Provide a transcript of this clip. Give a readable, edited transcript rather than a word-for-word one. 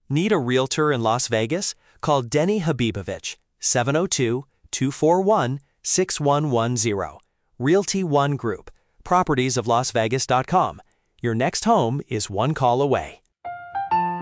Need a realtor in Las Vegas? Call Denny Habibovich, 702-241-6110. Realty One Group, propertiesoflasvegas.com. Your next home is one call away.